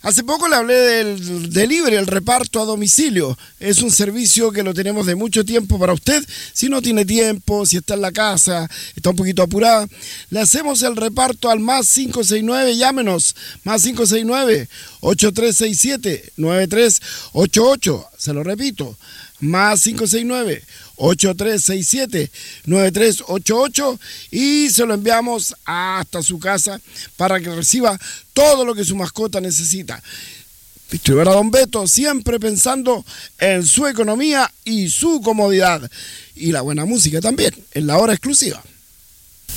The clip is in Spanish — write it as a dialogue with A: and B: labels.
A: Hace poco le hablé del delivery, el reparto a domicilio. Es un servicio que lo tenemos de mucho tiempo para usted. Si no tiene tiempo, si está en la casa, está un poquito apurada, le hacemos el reparto al más 569, llámenos, más 569-8367-9388. Se lo repito, más 569-8367-9388 y se lo enviamos hasta su casa para que reciba todo lo que su mascota necesita. Distribuidora Don Beto, siempre pensando en su economía y su comodidad. Y la buena música también, en la hora exclusiva.